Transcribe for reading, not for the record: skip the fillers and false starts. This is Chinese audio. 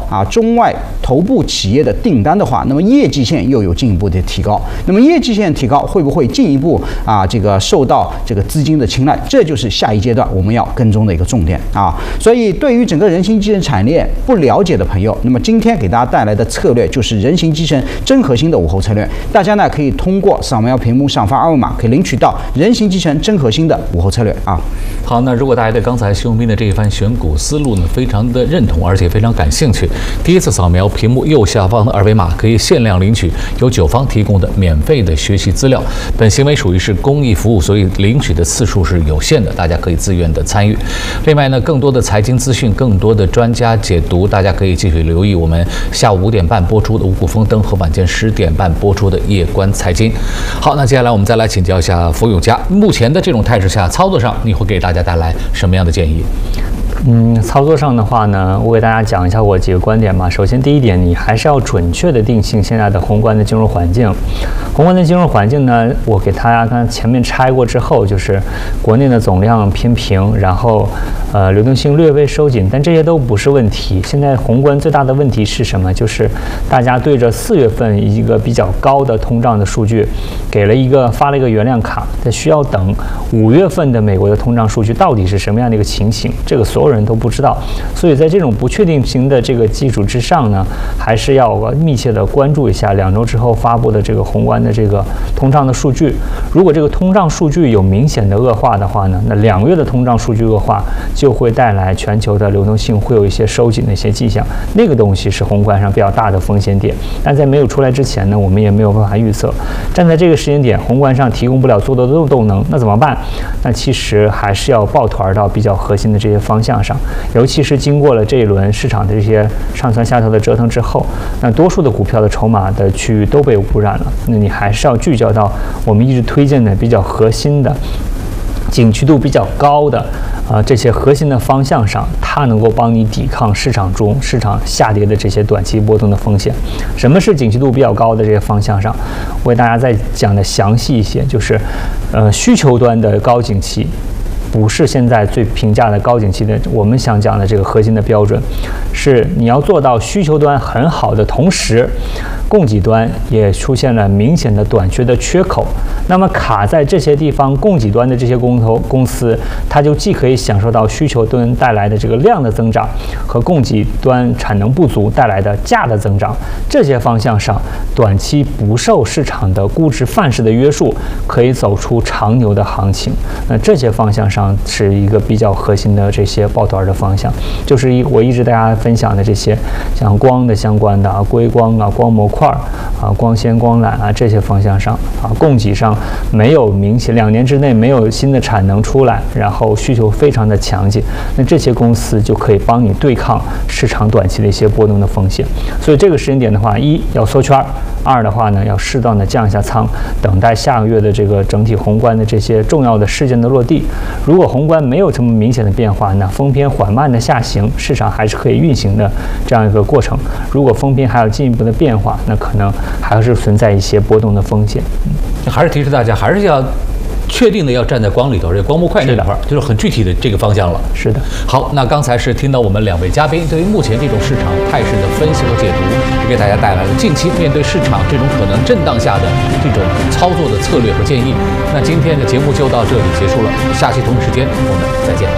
中外头部企业的订单的话，那么业绩线又有进一步的提高。那么业绩线提高会不会进一步这个受到这个资金的青睐？这就是下一阶段我们要跟踪的一个重点所以对于整个人形机器人产业链不了解的朋友，那么今天给大家带来的策略就是人形机器人真核心的午后策略。大家呢可以通过扫描屏幕上方二维码，可以领取到人形机器人真核心的午后策略好，那如果大家对刚才徐宏斌的这一番选股思路呢非常的认同，而且非常感兴趣，第一次扫描屏幕右下方的二维码，可以限量领取由9方提供的免费的学习资料。本行为属于是公益服务，所以领取的次数是有限的，大家可以自愿的参与。另外呢，更多的财经资讯，更多的专家解读，大家可以继续留意我们下午5点半播出的五谷丰登和晚间10点半播出的夜观财经。好，那接下来我们再来请教一下冯永佳，目前的这种态势下，操作上你会给大家带来什么样的建议？ 操作上的话呢，我给大家讲一下我几个观点吧。首先，第一点，你还是要准确的定性现在的宏观的金融环境。宏观的金融环境呢，我给大家刚才前面拆过之后，就是国内的总量偏平，然后流动性略微收紧，但这些都不是问题。现在宏观最大的问题是什么？就是大家对着4月份一个比较高的通胀的数据，发了一个原谅卡，但需要等5月份的美国的通胀数据到底是什么样的一个情形，这个所有人都不知道。所以在这种不确定性的这个基础之上呢，还是要密切的关注一下2周之后发布的这个宏观的这个通胀的数据。如果这个通胀数据有明显的恶化的话呢，那2月的通胀数据恶化就会带来全球的流动性会有一些收紧的一些迹象，那个东西是宏观上比较大的风险点。但在没有出来之前呢，我们也没有办法预测。站在这个时间点，宏观上提供不了做的动能，那怎么办？那其实还是要抱团到比较核心的这些方向上，尤其是经过了这一轮市场的这些上蹿下跳的折腾之后，那多数的股票的筹码的区域都被污染了。那你还是要聚焦到我们一直推荐的比较核心的、景气度比较高的这些核心的方向上，它能够帮你抵抗市场下跌的这些短期波动的风险。什么是景气度比较高的这些方向上？我给大家再讲的详细一些，就是需求端的高景气。不是现在最评价的高景气的我们想讲的这个核心的标准，是你要做到需求端很好的同时，供给端也出现了明显的短缺的缺口。那么卡在这些地方供给端的这些公司，它就既可以享受到需求端带来的这个量的增长，和供给端产能不足带来的价的增长。这些方向上，短期不受市场的估值范式的约束，可以走出长牛的行情。那这些方向上是一个比较核心的这些抱团的方向，就是我一直大家分享的这些像光的相关的硅光光模块光纤光缆这些方向上供给上没有明显2年之内没有新的产能出来，然后需求非常的强劲，那这些公司就可以帮你对抗市场短期的一些波动的风险。所以这个时间点的话，一要缩圈，2的话呢要适当的降一下仓，等待下个月的这个整体宏观的这些重要的事件的落地。如果宏观没有这么明显的变化，那风偏缓慢的下行，市场还是可以运行的这样一个过程。如果风偏还有进一步的变化，那可能还是存在一些波动的风险。 还是提示大家，还是要确定的要站在光里头，这光模块这块就是很具体的这个方向了。 是的。 好，那刚才是听到我们2位嘉宾对于目前这种市场态势的分析和解读，也给大家带来了近期面对市场这种可能震荡下的这种操作的策略和建议。那今天的节目就到这里结束了，下期同一时间我们再见。